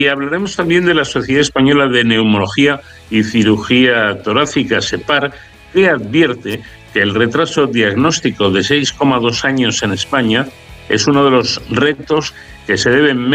Y hablaremos también de la Sociedad Española de Neumología y Cirugía Torácica, SEPAR, que advierte que el retraso diagnóstico de 6,2 años en España es uno de los retos que se deben